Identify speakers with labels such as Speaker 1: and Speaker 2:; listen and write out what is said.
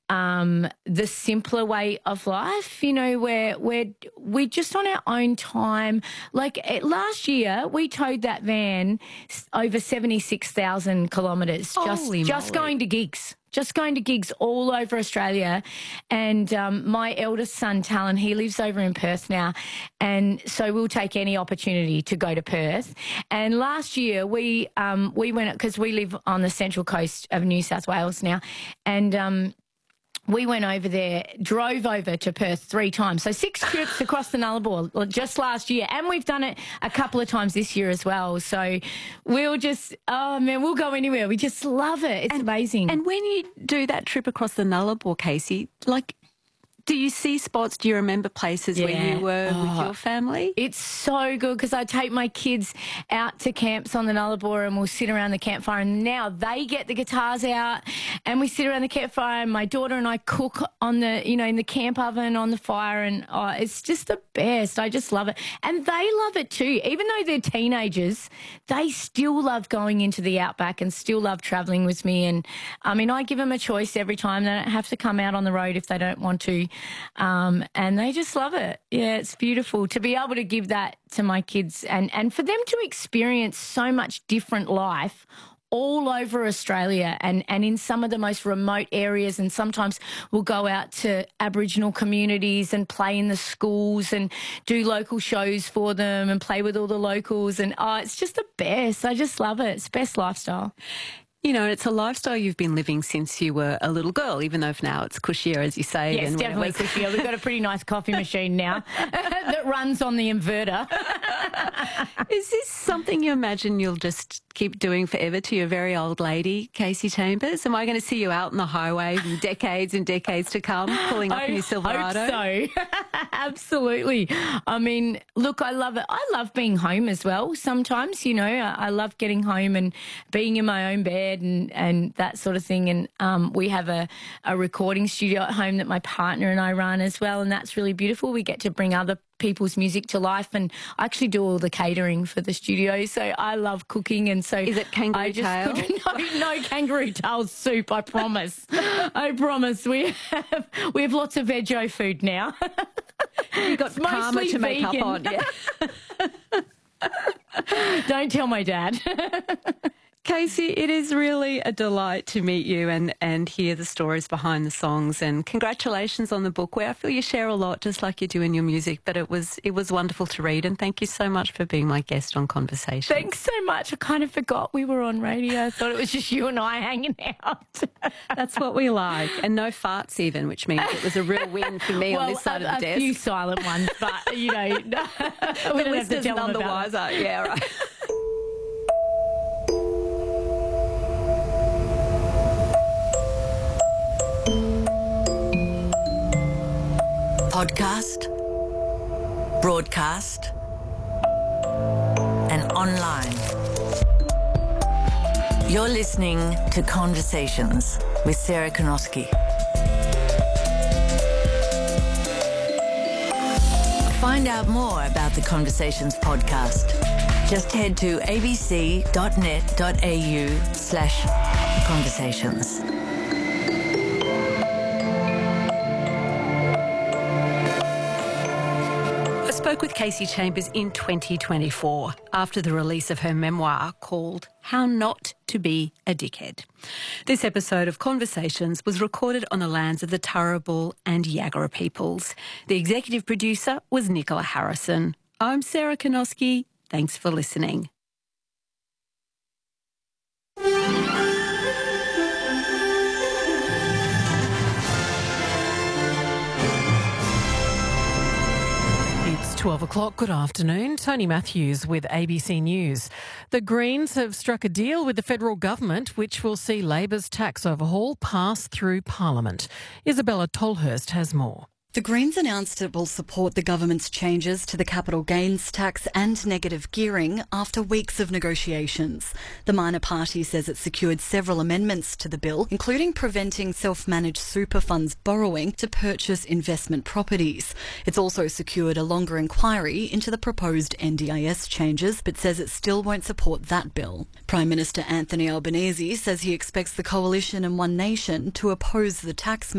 Speaker 1: the simpler way of life, where we're just on our own time. Like last year, we towed that van over 76,000 kilometres just going to gigs. Just going to gigs all over Australia. And my eldest son, Talon, he lives over in Perth now. And so we'll take any opportunity to go to Perth. And last year we went, because we live on the central coast of New South Wales now, and we went over there, drove over to Perth 3 times. So 6 trips across the Nullarbor just last year. And we've done it a couple of times this year as well. So we'll go anywhere. We just love it. It's amazing.
Speaker 2: And when you do that trip across the Nullarbor, Casey, do you see spots? Do you remember places where you were with your family?
Speaker 1: It's so good because I take my kids out to camps on the Nullarbor and we'll sit around the campfire, and now they get the guitars out and we sit around the campfire, and my daughter and I cook on the, in the camp oven on the fire, and it's just the best. I just love it. And they love it too. Even though they're teenagers, they still love going into the outback and still love travelling with me. And I give them a choice every time. They don't have to come out on the road if they don't want to. And they just love it. Yeah, it's beautiful to be able to give that to my kids and for them to experience so much different life all over Australia and in some of the most remote areas. And sometimes we'll go out to Aboriginal communities and play in the schools and do local shows for them and play with all the locals. And it's just the best. I just love it. It's the best lifestyle.
Speaker 2: It's a lifestyle you've been living since you were a little girl, even though for now it's cushier, as you say.
Speaker 1: Yes, definitely cushier. We've got a pretty nice coffee machine now that runs on the inverter.
Speaker 2: Is this something you imagine you'll just keep doing forever to your very old lady, Casey Chambers? Am I going to see you out on the highway in decades and decades to come, pulling up in your Silverado?
Speaker 1: I hope so. Absolutely. Look, I love it. I love being home as well sometimes, I love getting home and being in my own bed and that sort of thing. And we have a recording studio at home that my partner and I run as well, and that's really beautiful. We get to bring other people's music to life, and I actually do all the catering for the studio, so I love cooking. And so
Speaker 2: is it kangaroo tail?
Speaker 1: No kangaroo tail soup, I promise. I promise. We have lots of veggie food now.
Speaker 2: You've got karma to make up on. Yeah.
Speaker 1: Don't tell my dad.
Speaker 2: Casey, it is really a delight to meet you and hear the stories behind the songs, and congratulations on the book, where I feel you share a lot, just like you do in your music, but it was wonderful to read, and thank you so much for being my guest on Conversations.
Speaker 1: Thanks so much. I kind of forgot we were on radio. I thought it was just you and I hanging out.
Speaker 2: That's what we like, and no farts even, which means it was a real win for me on this side of the desk.
Speaker 1: A few silent ones, but, we don't have to tell them about it.
Speaker 2: Yeah, right.
Speaker 3: Podcast, broadcast, and online. You're listening to Conversations with Sarah Konoski. Find out more about the Conversations podcast. Just head to abc.net.au/conversations.
Speaker 2: I spoke with Casey Chambers in 2024 after the release of her memoir called How Not to Be a Dickhead. This episode of Conversations was recorded on the lands of the Turrbal and Yagara peoples. The executive producer was Nicola Harrison. I'm Sarah Konoski. Thanks for listening.
Speaker 4: It's 12 o'clock. Good afternoon. Tony Matthews with ABC News. The Greens have struck a deal with the federal government which will see Labor's tax overhaul pass through Parliament. Isabella Tolhurst has more.
Speaker 5: The Greens announced it will support the government's changes to the capital gains tax and negative gearing after weeks of negotiations. The minor party says it secured several amendments to the bill, including preventing self-managed super funds borrowing to purchase investment properties. It's also secured a longer inquiry into the proposed NDIS changes, but says it still won't support that bill. Prime Minister Anthony Albanese says he expects the Coalition and One Nation to oppose the tax